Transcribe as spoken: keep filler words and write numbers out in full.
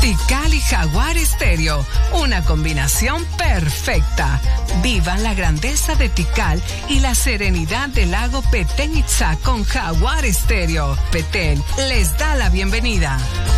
Tikal y Jaguar Estéreo, una combinación perfecta. Vivan la grandeza de Tikal y la serenidad del lago Petén Itzá con Jaguar Estéreo. Petén les da la bienvenida.